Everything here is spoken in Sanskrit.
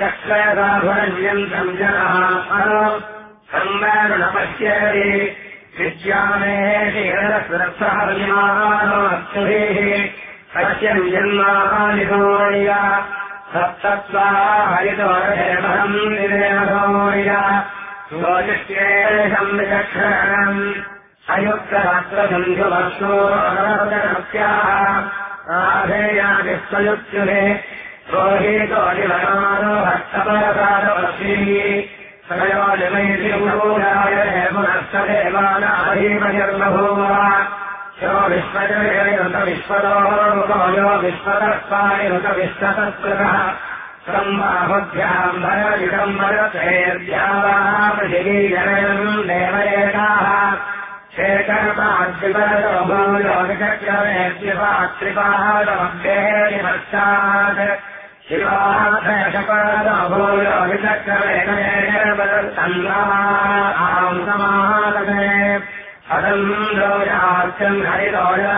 चक्रदाभरण्यन्तम् जनाः संवरुणपश्यति विद्यामेः सत्यम् जन्मानि भूय सप्तत्वा हरितोरहम् निरेभूय स्वजिष्टेशम् विचक्षणम् अयुक्तरात्रबन्धुवत्सोऽस्याः आधेयादिस्वयुक्तुरे रोहितोऽधिवनानो भक्तपरसारवशीः सयोनिमैतिभूयाय पुनस्तदेवानाधीमनिर्बभूव यो विश्वजयनुत विश्वतो विश्वतस्वानिनुत विश्वतस्कृतः सम्बाहुभ्याम् भरविदम् वरतेर्द्यावापृथिवीजनयम् देवयेताः शेखरपाद्विपरतो भूयो विचक्रमेऽद्विपात्रिपादमभ्येति पश्चात् शिवाधयशपरतो भूयो विचक्रमेकमेकवदत्तन्नाम् समागते अदम् लोयार्चम् हरितोय